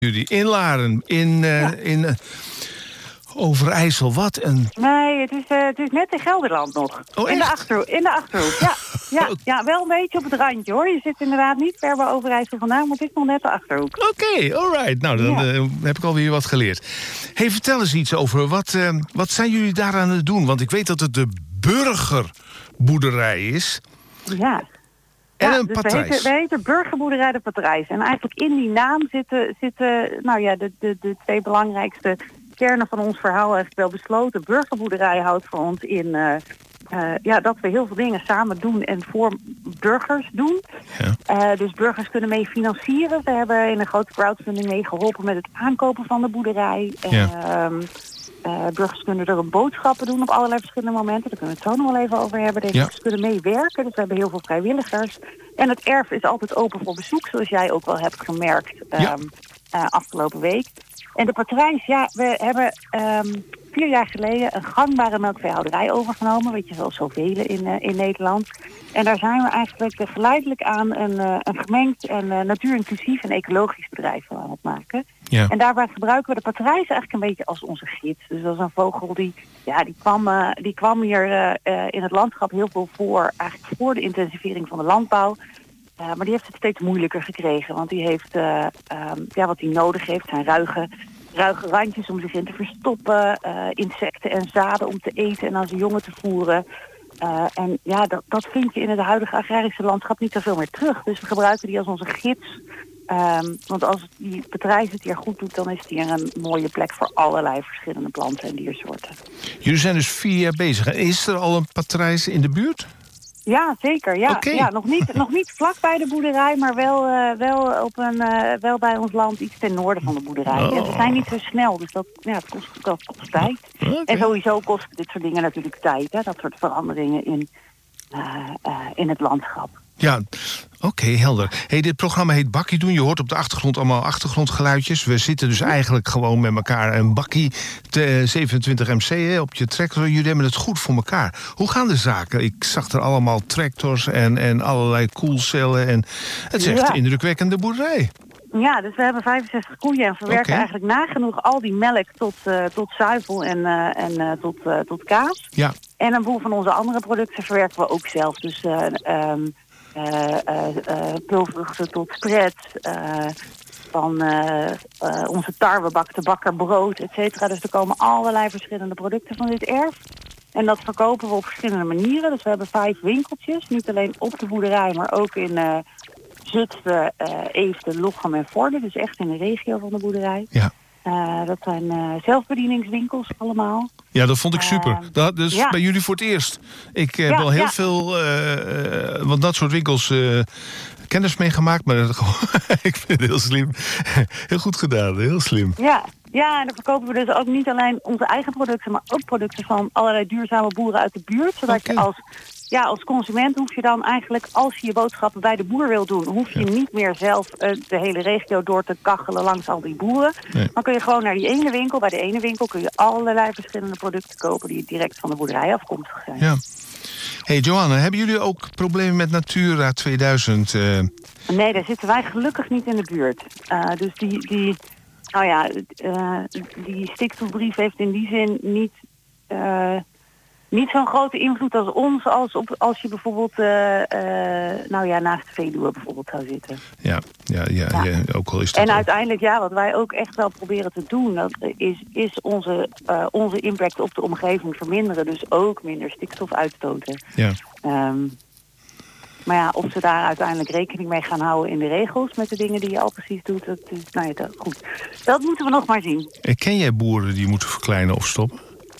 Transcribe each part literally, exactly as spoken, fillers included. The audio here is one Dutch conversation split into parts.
Jullie in Laren, in, uh, ja. in uh, Overijssel, wat een... Nee, het is, uh, het is net in Gelderland nog. Oh, in, de Achterhoek, in de Achterhoek, ja. Ja, ja, wel een beetje op het randje, hoor. Je zit inderdaad niet ver bij Overijssel vandaan, maar het is nog net de Achterhoek. Oké, okay, alright. Nou, dan ja. uh, heb ik alweer wat geleerd. Hey, vertel eens iets over, wat, uh, wat zijn jullie daar aan het doen? Want ik weet dat het de burgerboerderij is. Ja. En ja, een dus patrijs. We heten, we heten Burgerboerderij de Patrijs. En eigenlijk in die naam zitten, zitten nou ja, de, de, de twee belangrijkste kernen van ons verhaal echt wel besloten. Burgerboerderij houdt voor ons in uh, uh, ja, dat we heel veel dingen samen doen en voor burgers doen. Ja. Uh, dus burgers kunnen mee financieren. We hebben in een grote crowdfunding mee geholpen met het aankopen van de boerderij. Ja. Uh, Uh, burgers kunnen er een boodschappen doen op allerlei verschillende momenten. Daar kunnen we het zo nog wel even over hebben. Deze ja. burgers kunnen meewerken, dus we hebben heel veel vrijwilligers. En het erf is altijd open voor bezoek, zoals jij ook wel hebt gemerkt um, ja. uh, afgelopen week. En de patrijs, ja, we hebben um, vier jaar geleden een gangbare melkveehouderij overgenomen. Weet je, zoals zoveel in, uh, in Nederland. En daar zijn we eigenlijk uh, geleidelijk aan een, uh, een gemengd en uh, natuurinclusief en ecologisch bedrijf aan het maken. Ja. En daarbij gebruiken we de patrijs eigenlijk een beetje als onze gids. Dus dat is een vogel die, ja, die, kwam, uh, die kwam hier uh, uh, in het landschap heel veel voor, eigenlijk voor de intensivering van de landbouw. Uh, maar die heeft het steeds moeilijker gekregen, want die heeft, uh, um, ja, wat hij nodig heeft zijn ruige, ruige randjes om zich in te verstoppen, uh, insecten en zaden om te eten en aan zijn jongen te voeren. Uh, en ja, dat, dat vind je in het huidige agrarische landschap niet zoveel meer terug. Dus we gebruiken die als onze gids. Um, want als die patrijs het hier goed doet, dan is het hier een mooie plek voor allerlei verschillende planten en diersoorten. Jullie zijn dus vier jaar bezig. Is er al een patrijs in de buurt? Ja, zeker. Ja. Okay. Ja, nog, niet, nog niet vlak bij de boerderij, maar wel, uh, wel, op een, uh, wel bij ons land iets ten noorden van de boerderij. Oh. En ze zijn niet zo snel, dus dat, ja, dat, kost, dat kost tijd. Okay. En sowieso kosten dit soort dingen natuurlijk tijd, hè? Dat soort veranderingen in, uh, uh, in het landschap. Ja, oké, okay, helder. Hey, dit programma heet Bakkie doen. Je hoort op de achtergrond allemaal achtergrondgeluidjes. We zitten dus eigenlijk gewoon met elkaar een bakkie te zevenentwintig M C hè, op je tractor. Jullie hebben het goed voor elkaar. Hoe gaan de zaken? Ik zag er allemaal tractors en, en allerlei koelcellen. En het is echt een indrukwekkende boerderij. Ja, dus we hebben vijfenzestig koeien en verwerken okay. eigenlijk nagenoeg al die melk tot, uh, tot zuivel en, uh, en uh, tot, uh, tot kaas. Ja. En een boel van onze andere producten verwerken we ook zelf. Dus uh, um, uh, uh, uh, pulvruchten tot spread, uh, van uh, uh, onze tarwebak, de bakkerbrood, et cetera. Dus er komen allerlei verschillende producten van dit erf. En dat verkopen we op verschillende manieren. Dus we hebben vijf winkeltjes, niet alleen op de boerderij, maar ook in uh, Zutphen, uh, Eefde, Lochem en Vorden. Dus echt in de regio van de boerderij. Ja. Uh, dat zijn uh, zelfbedieningswinkels allemaal. Ja, dat vond ik super. Uh, dat is ja. bij jullie voor het eerst. Ik heb uh, ja, wel heel ja. veel, uh, uh, want dat soort winkels, uh, kennis meegemaakt. Maar ik vind het heel slim. Heel goed gedaan, heel slim. Ja. Ja, en dan verkopen we dus ook niet alleen onze eigen producten, maar ook producten van allerlei duurzame boeren uit de buurt. Zodat okay. je als, ja, als consument hoef je dan eigenlijk, als je je boodschappen bij de boer wil doen, hoef je ja. niet meer zelf uh, de hele regio door te kachelen langs al die boeren. Nee. Dan kun je gewoon naar die ene winkel. Bij de ene winkel kun je allerlei verschillende producten kopen die direct van de boerderij afkomstig zijn. Ja. Hey Johanna, hebben jullie ook problemen met Natura tweeduizend? Uh... Nee, daar zitten wij gelukkig niet in de buurt. Uh, dus die... die Nou ja, uh, die stikstofbrief heeft in die zin niet, uh, niet zo'n grote invloed als ons, als, op, als je bijvoorbeeld uh, uh, nou ja, naast de Veluwe bijvoorbeeld zou zitten. Ja, ja, ja, ja. ja ook al is dat En al. uiteindelijk, ja, wat wij ook echt wel proberen te doen, dat is, is onze, uh, onze impact op de omgeving verminderen. Dus ook minder stikstof uitstoten. Ja. Um, Maar ja, of ze daar uiteindelijk rekening mee gaan houden in de regels met de dingen die je al precies doet, dat is, nou ja, dat, goed. Dat moeten we nog maar zien. Ken jij boeren die moeten verkleinen of stoppen?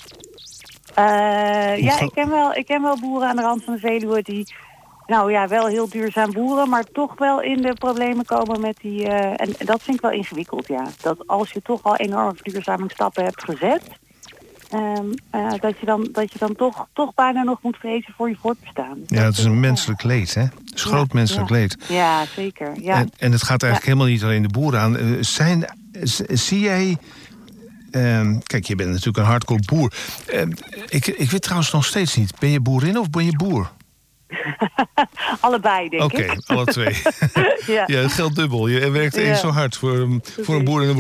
Uh, ja, ik ken, wel, ik ken wel boeren aan de rand van de Veluwe die, nou ja, wel heel duurzaam boeren, maar toch wel in de problemen komen met die, uh, en, en dat vind ik wel ingewikkeld, ja. Dat als je toch al enorme verduurzamingsstappen hebt gezet, Um, uh, dat je dan, dat je dan toch, toch bijna nog moet vrezen voor je voortbestaan. Ja, het is een menselijk leed, hè? Het is groot ja, menselijk ja. leed. Ja, zeker. Ja. En, en het gaat eigenlijk ja. helemaal niet alleen de boeren aan. Uh, zijn, z, zie jij... Um, kijk, je bent natuurlijk een hardcore boer. Uh, ik, ik weet trouwens nog steeds niet, ben je boerin of ben je boer? Allebei, denk Oké, ik. alle twee. ja. ja, het geldt dubbel. Je werkt Ja. eens zo hard voor, voor een boer en een